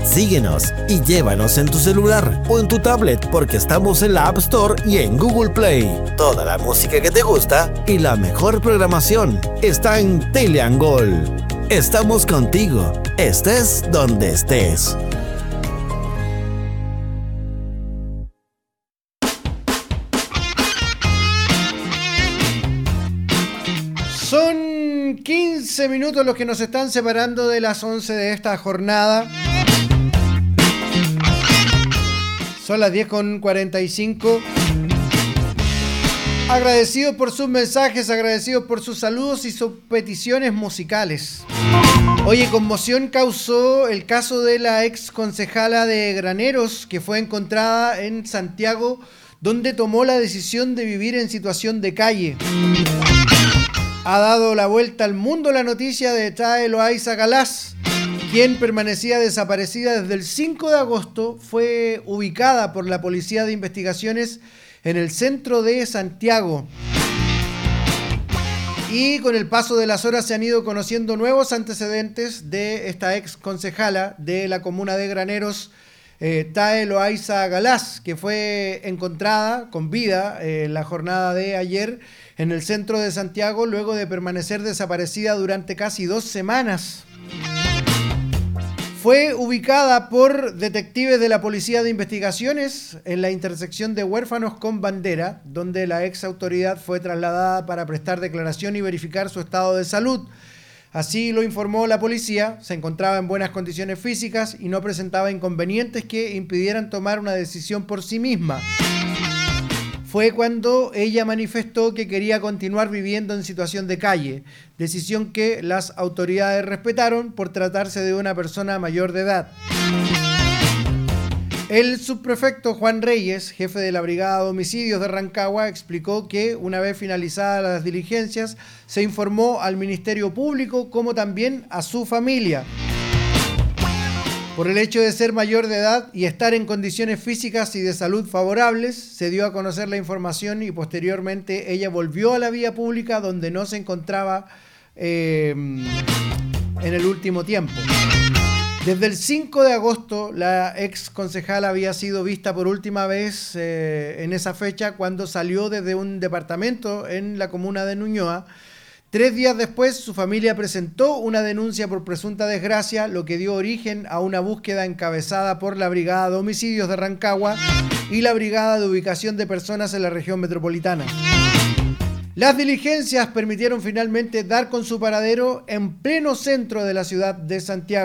Síguenos y llévanos en tu celular o en tu tablet porque estamos en la App Store y en Google Play. Toda la música que te gusta y la mejor programación está en Teleangol. Estamos contigo, estés donde estés. Son 15 minutos los que nos están separando de las 11 de esta jornada. Son las 10:45. Agradecidos por sus mensajes, agradecidos por sus saludos y sus peticiones musicales. Oye, conmoción causó el caso de la ex concejala de Graneros que fue encontrada en Santiago, donde tomó la decisión de vivir en situación de calle. Ha dado la vuelta al mundo la noticia de Tae Loaiza Galás, quien permanecía desaparecida desde el 5 de agosto, fue ubicada por la Policía de Investigaciones en el centro de Santiago. Y con el paso de las horas se han ido conociendo nuevos antecedentes de esta ex concejala de la comuna de Graneros, Tae Loaiza Galás, que fue encontrada con vida en la jornada de ayer en el centro de Santiago, luego de permanecer desaparecida durante casi 2 semanas. Fue ubicada por detectives de la Policía de Investigaciones en la intersección de Huérfanos con Bandera, donde la ex autoridad fue trasladada para prestar declaración y verificar su estado de salud. Así lo informó la policía, se encontraba en buenas condiciones físicas y no presentaba inconvenientes que impidieran tomar una decisión por sí misma. Fue cuando ella manifestó que quería continuar viviendo en situación de calle, decisión que las autoridades respetaron por tratarse de una persona mayor de edad. El subprefecto Juan Reyes, jefe de la Brigada de Homicidios de Rancagua, explicó que una vez finalizadas las diligencias se informó al Ministerio Público como también a su familia. Por el hecho de ser mayor de edad y estar en condiciones físicas y de salud favorables, se dio a conocer la información y posteriormente ella volvió a la vía pública donde no se encontraba en el último tiempo. Desde el 5 de agosto, la ex concejala había sido vista por última vez en esa fecha cuando salió desde un departamento en la comuna de Ñuñoa. 3 días después, su familia presentó una denuncia por presunta desgracia, lo que dio origen a una búsqueda encabezada por la Brigada de Homicidios de Rancagua y la Brigada de Ubicación de Personas en la región metropolitana. Las diligencias permitieron finalmente dar con su paradero en pleno centro de la ciudad de Santiago.